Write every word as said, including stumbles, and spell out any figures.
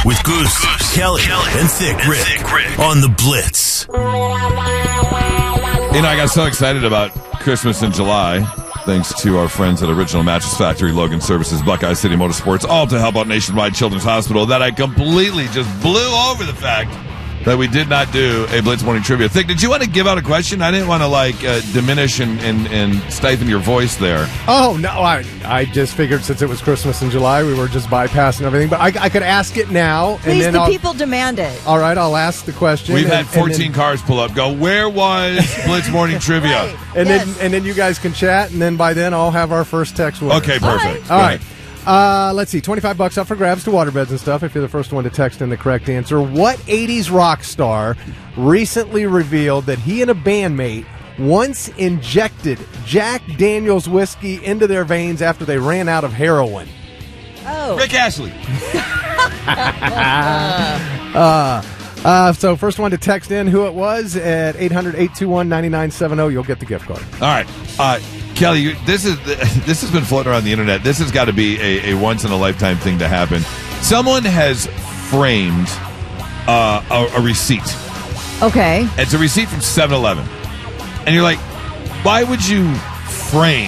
with Goose, Goose Kelly, Kelly, and Thick and Rick, Thick Rick on the Blitz. You know, I got so excited about Christmas in July, thanks to our friends at Original Mattress Factory, Logan Services, Buckeye City Motorsports, all to help out Nationwide Children's Hospital, that I completely just blew over the fact that we did not do a Blitz Morning Trivia. Thick, did you want to give out a question? I didn't want to, like, uh, diminish and, and, and stifle your voice there. Oh, no, I I just figured since it was Christmas in July, we were just bypassing everything. But I, I could ask it now. Please, and then the I'll, people demand it. All right, I'll ask the question. We've and, had fourteen and then, cars pull up, go, where was Blitz Morning Trivia? Right. And, Yes. then, and then you guys can chat, and then by then I'll have our first text winner. Okay, perfect. All right. Uh, let's see, twenty-five bucks up for grabs to waterbeds and stuff if you're the first one to text in the correct answer. What eighties rock star recently revealed that he and a bandmate once injected Jack Daniels whiskey into their veins after they ran out of heroin? Oh. Rick Ashley. uh, uh, so first one to text in who it was at eight hundred, eight two one, nine nine seven zero. You'll get the gift card. All right. Uh, Kelly, you, this is this has been floating around the internet. This has got to be a, a once-in-a-lifetime thing to happen. Someone has framed uh, a, a receipt. Okay. It's a receipt from seven eleven. And you're like, why would you frame